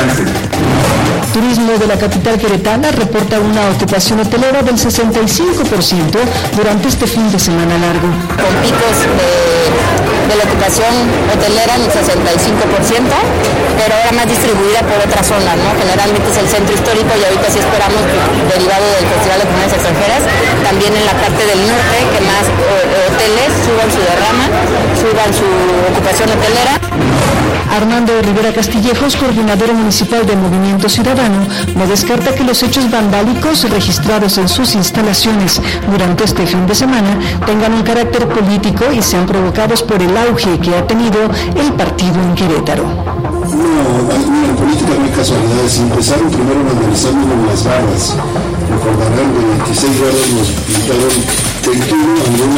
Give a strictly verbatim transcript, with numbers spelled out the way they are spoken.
alcance. Turismo de la capital queretana reporta una ocupación hotelera del sesenta y cinco por ciento durante este fin de semana largo. Con picos de, de la ocupación hotelera en el sesenta y cinco por ciento, pero ahora más distribuida por otras zonas, ¿no? Generalmente es el centro histórico y ahorita sí esperamos, derivado del Festival de Comunidades Extranjeras, también en la parte del norte, que más o, hoteles suban su derrama, suban su ocupación hotelera. Armando Rivera Castillejos, coordinador municipal de Movimiento Ciudadano, no descarta que los hechos vandálicos registrados en sus instalaciones durante este fin de semana tengan un carácter político y sean provocados por el auge que ha tenido el partido en Querétaro. No, en política no hay casualidades. Empezaron primero vandalizando con las barras. Recordarán, de veintiséis barras nos pintaron veintiuno,